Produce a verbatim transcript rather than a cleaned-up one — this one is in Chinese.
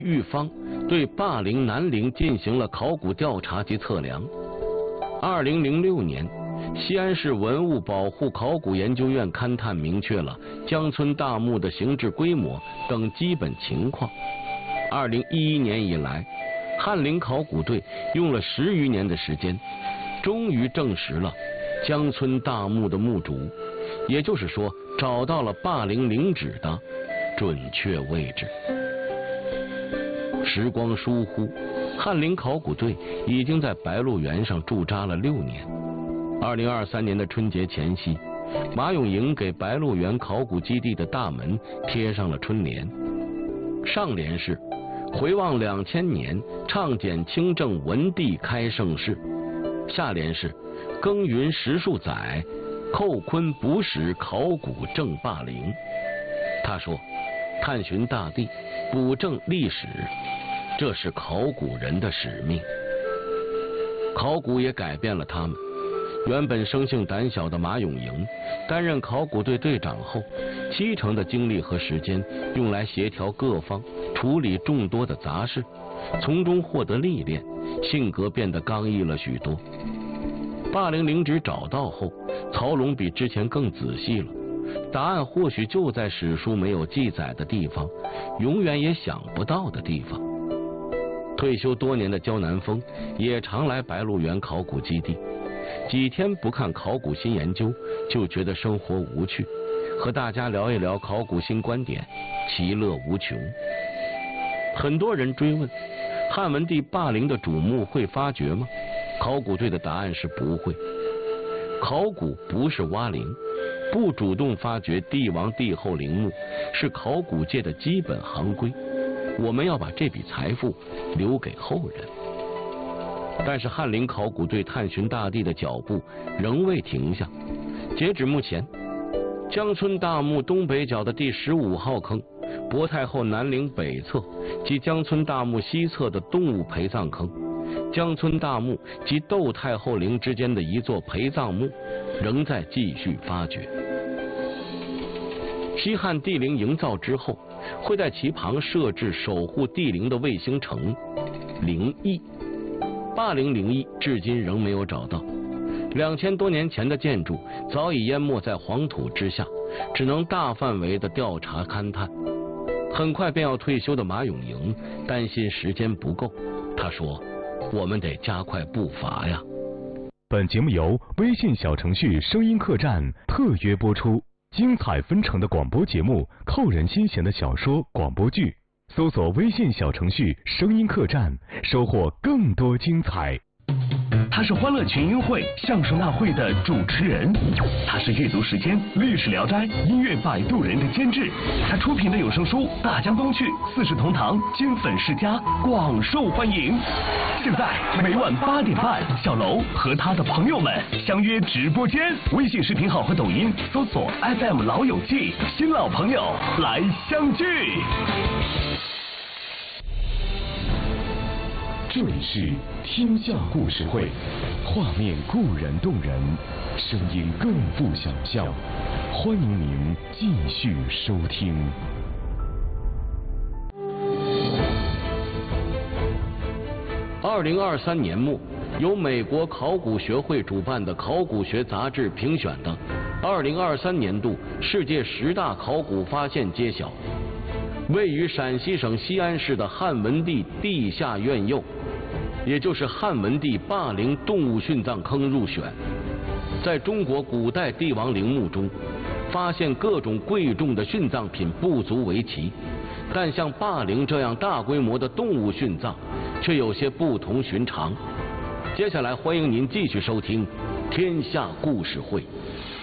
玉芳对霸陵南陵进行了考古调查及测量。二零零六年，西安市文物保护考古研究院勘探明确了江村大墓的形制规模等基本情况。二零一一年以来，翰林考古队用了十余年的时间，终于证实了江村大墓的墓主，也就是说，找到了霸陵陵址的准确位置。时光疏忽，翰林考古队已经在白鹿原上驻扎了六年。二零二三年的春节前夕，马永营给白鹿原考古基地的大门贴上了春联，上联是回望两千年，倡简清正文帝开盛世，下联是耕耘十数载，寇昆补史考古正霸陵。他说，探寻大地，补正历史，这是考古人的使命。考古也改变了他们。原本生性胆小的马永营担任考古队队长后，七成的精力和时间用来协调各方，处理众多的杂事，从中获得历练，性格变得刚毅了许多。霸陵陵址找到后，曹龙比之前更仔细了，答案或许就在史书没有记载的地方，永远也想不到的地方。退休多年的焦南峰也常来白鹿原考古基地，几天不看考古新研究，就觉得生活无趣，和大家聊一聊考古新观点，其乐无穷。很多人追问，汉文帝霸陵的主墓会发掘吗？考古队的答案是不会。考古不是挖陵，不主动发掘帝王帝后陵墓是考古界的基本行规，我们要把这笔财富留给后人。但是翰林考古队探寻大地的脚步仍未停下。截止目前，江村大墓东北角的第十五号坑、薄太后南陵北侧及江村大墓西侧的动物陪葬坑、江村大墓及窦太后陵之间的一座陪葬墓仍在继续发掘。西汉帝陵营造之后，会在其旁设置守护帝陵的卫星城陵邑。霸陵陵邑至今仍没有找到，两千多年前的建筑早已淹没在黄土之下，只能大范围的调查勘探。很快便要退休的马永营担心时间不够，他说：“我们得加快步伐呀。” 本节目由微信小程序声音客栈特约播出，精彩纷呈的广播节目，扣人心弦的小说、广播剧。搜索微信小程序声音客栈，收获更多精彩。 他是欢乐群英会相声大会的主持人，他是阅读时间历史聊斋音乐摆渡人的监制，他出品的有声书《大江东去》四世同堂金粉世家广受欢迎。现在每晚八点半，小楼和他的朋友们相约直播间，微信视频号和抖音搜索 F M 老友记，新老朋友来相聚。 这里是天下故事会，画面固然动人，声音更富想象。欢迎您继续收听。 二零二三年末，由美国考古学会主办的考古学杂志评选的二零二三年度世界十大考古发现揭晓。位于陕西省西安市的汉文帝地下院囿，也就是汉文帝霸陵动物殉葬坑入选。在中国古代帝王陵墓中，发现各种贵重的殉葬品不足为奇，但像霸陵这样大规模的动物殉葬却有些不同寻常。接下来欢迎您继续收听《天下故事会》。